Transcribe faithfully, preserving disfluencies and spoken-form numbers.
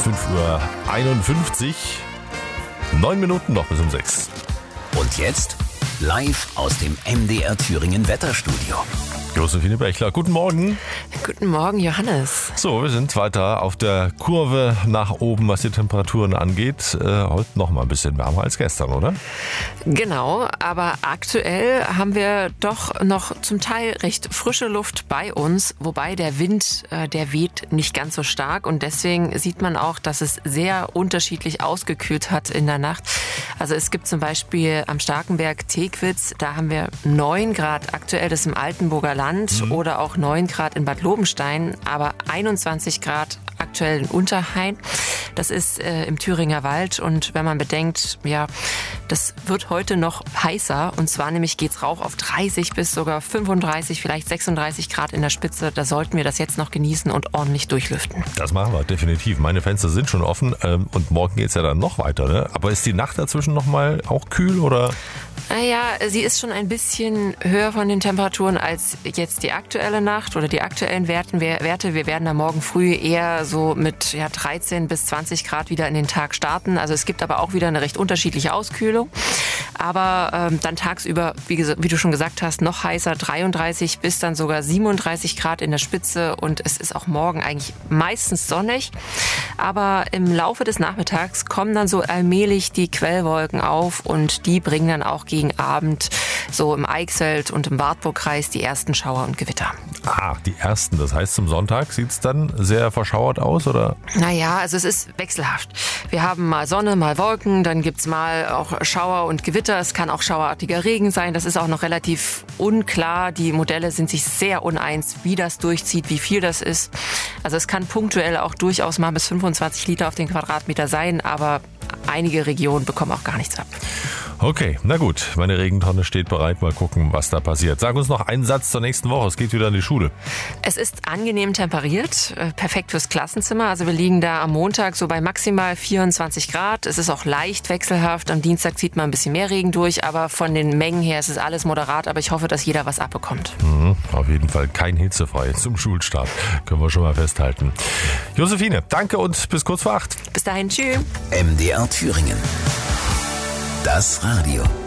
fünf Uhr einundfünfzig. Neun Minuten noch bis um sechs. Und jetzt live aus dem M D R Thüringen Wetterstudio. Josephine Bechler, guten Morgen. Guten Morgen, Johannes. So, wir sind weiter auf der Kurve nach oben, was die Temperaturen angeht. Äh, heute noch mal ein bisschen wärmer als gestern, oder? Genau, aber aktuell haben wir doch noch zum Teil recht frische Luft bei uns, wobei der Wind, äh, der weht nicht ganz so stark und deswegen sieht man auch, dass es sehr unterschiedlich ausgekühlt hat in der Nacht. Also es gibt zum Beispiel am Starkenberg Tekwitz, da haben wir neun Grad aktuell, das im Altenburger Land. Mhm. Oder auch neun Grad in Bad Lobenstein, aber einundzwanzig Grad aktuell in Unterhain. Das ist äh, im Thüringer Wald und wenn man bedenkt, ja, das wird heute noch heißer und zwar nämlich geht's rauf auf dreißig bis sogar fünfunddreißig, vielleicht sechsunddreißig Grad in der Spitze. Da sollten wir das jetzt noch genießen und ordentlich durchlüften. Das machen wir definitiv. Meine Fenster sind schon offen ähm, und morgen geht's ja dann noch weiter, ne? Aber ist die Nacht dazwischen noch mal auch kühl oder? Naja, sie ist schon ein bisschen höher von den Temperaturen als jetzt die aktuelle Nacht oder die aktuellen Werten, Werte. Wir werden da morgen früh eher so mit ja, dreizehn bis zwanzig Grad wieder in den Tag starten. Also es gibt aber auch wieder eine recht unterschiedliche Auskühlung. Aber ähm, dann tagsüber, wie, wie du schon gesagt hast, noch heißer, dreiunddreißig bis dann sogar siebenunddreißig Grad in der Spitze. Und es ist auch morgen eigentlich meistens sonnig. Aber im Laufe des Nachmittags kommen dann so allmählich die Quellwolken auf und die bringen dann auch gegen Abend so im Eichsfeld und im Wartburgkreis die ersten Schauer und Gewitter. Ah, die ersten. Das heißt, zum Sonntag sieht es dann sehr verschauert aus, oder? Naja, also es ist wechselhaft. Wir haben mal Sonne, mal Wolken, dann gibt's mal auch Schauer und Gewitter. Es kann auch schauerartiger Regen sein. Das ist auch noch relativ unklar. Die Modelle sind sich sehr uneins, wie das durchzieht, wie viel das ist. Also es kann punktuell auch durchaus mal bis fünfundzwanzig Liter auf den Quadratmeter sein, aber einige Regionen bekommen auch gar nichts ab. Okay, na gut, meine Regentonne steht bereit. Mal gucken, was da passiert. Sag uns noch einen Satz zur nächsten Woche. Es geht wieder in die Schule. Es ist angenehm temperiert, perfekt fürs Klassenzimmer. Also wir liegen da am Montag so bei maximal vierundzwanzig Grad. Es ist auch leicht wechselhaft. Am Dienstag zieht man ein bisschen mehr Regen durch, aber von den Mengen her ist es alles moderat. Aber ich hoffe, dass jeder was abbekommt. Mhm, auf jeden Fall kein hitzefrei zum Schulstart. Können wir schon mal festhalten. Josephine, danke und bis kurz vor acht. Bis dahin, tschüss. M D R Thüringen. Das Radio.